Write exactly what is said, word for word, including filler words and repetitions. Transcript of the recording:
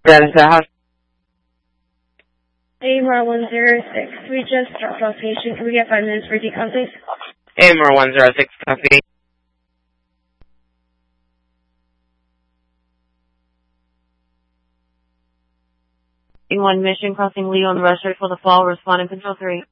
Status at house. A M R one zero six. We just dropped off patient. Can we get five minutes for decon, please? A M R one zero six, copy. In one mission crossing Leon Rushford for the fall, responding control three.